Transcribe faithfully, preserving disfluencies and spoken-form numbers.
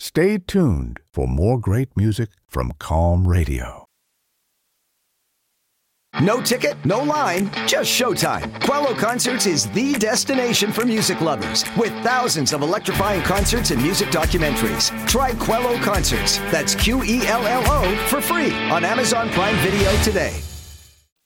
Stay tuned for more great music from Calm Radio. No ticket, no line, just showtime. Quello Concerts is the destination for music lovers with thousands of electrifying concerts and music documentaries. Try Quello Concerts, that's Q E L L O, for free on Amazon Prime Video today.